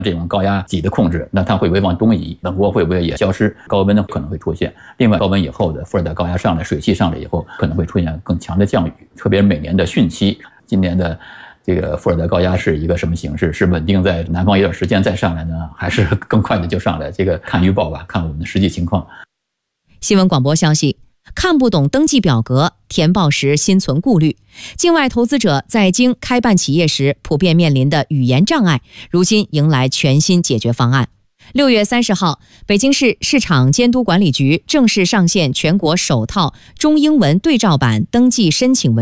这种高压脊的控制，那它会不会往东移？冷波会不会也消失？高温呢可能会出现。另外，高温以后的伏尔德高压上来，水汽上来以后，可能会出现更强的降雨，特别是每年的汛期。今年的这个伏尔德高压是一个什么形式？是稳定在南方一段时间再上来呢，还是更快的就上来？这个看预报吧，看我们的实际情况。 新闻广播消息。看不懂登记表格，填报时心存顾虑。境外投资者在京开办企业时普遍面临的语言障碍，如今迎来全新解决方案。6月30号，北京市市场监督管理局正式上线全国首套中英文对照版登记申请文